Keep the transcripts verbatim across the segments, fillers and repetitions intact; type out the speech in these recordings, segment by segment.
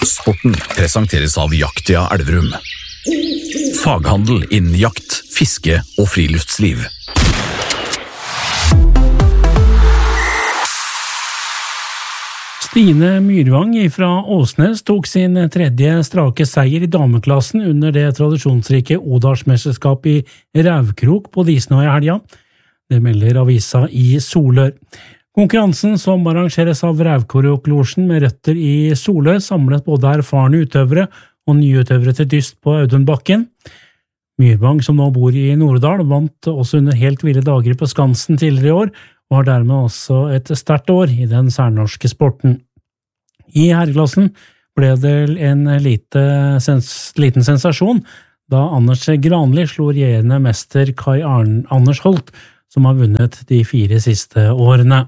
Kystsporten presenteres av Jaktia Elverum. Faghandel innen jakt, fiske og friluftsliv. Stine Myrvang fra Åsnes tok sin tredje strake seier i dameklassen under det tradisjonsrike Odalsmesterskapet i Rævkrok på Disnøy i helga. Det melder avisa i Solør. Konkurransen, som arrangeres av Rævkrok-losjen med røtter i Solør, samlet både erfarne utøvere og nyutøvere til dyst på Audunbakken. Myrvang, som nå bor i Nordal, vant også under helt ville dager på Skansen tidligere i år, og har dermed også et sterkt år i den særnorske sporten. I herreklassen ble det en lite, sens, liten sensasjon da Anders Granli slo regjerende mester Kai Arn, Anders Holt, som har vunnet de fire siste årene.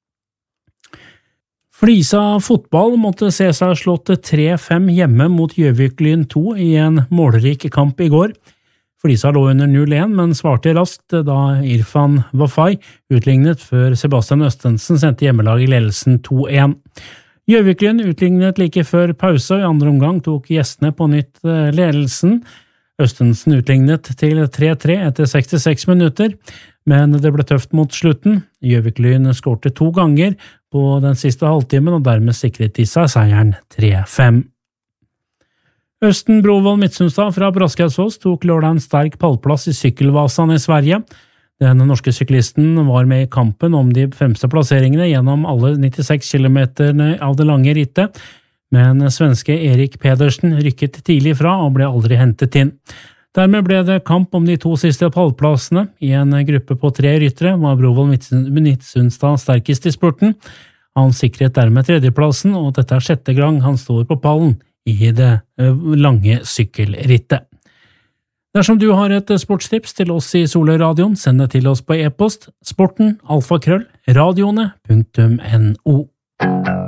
Flisa fotball måtte se seg slått tre fem hjemme mot Gjøvik-Lyn to i en målrik kamp i går. Flisa lå under null én, men svarte raskt da Irfan Wafai utlignet før Sebastian Østensen sendte hjemmelaget i ledelsen to én. Gjøvik-Lyn utlignet like før pause, og i andre omgang tok gjestene på nytt ledelsen. Østensen utlignet til tre tre etter sekstiseks minutter, men det ble tøft mot slutten. Gjøvik-Lyn skårte to ganger på den siste halvtimen, og dermed sikret de seg seieren tre fem. Østen Brovold Midtsunstad fra Braskaudsfoss tok lørdag en sterk pallplass i Sykkelvasan i Sverige. Den norske syklisten var med i kampen om de fremste plasseringene gjennom alle nittiseks kilometerne av det lange rittet, men svenske Erik Pedersen rykket tidlig fra og ble aldri hentet inn. Dermed ble det kamp om de to siste pallplassene. I en gruppe på tre ryttere var Brovold Midtsunstad sterkest i spurten. Han sikret dermed tredjeplassen, og dette er sjette gang han står på pallen i det lange sykkelrittet. Dersom du har et sportstips til oss i Solør-radioen, send det til oss på e-post sporten alfakrøll radioene punktum no.